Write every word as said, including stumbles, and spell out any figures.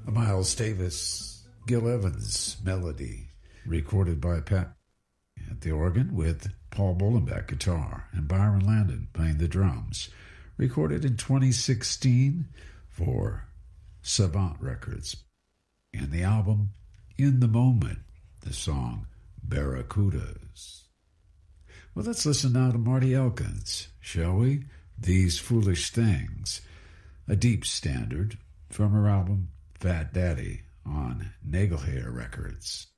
A Miles Davis, Gil Evans melody, recorded by Pat at the organ with Paul Bolenbeck guitar and Byron Landon playing the drums, recorded in twenty sixteen for Savant Records. And the album In the Moment, the song Barracudas. Well, let's listen now to Marty Elkins, shall we? These Foolish Things, a deep standard from her album Fat Daddy on Nagelhair Records.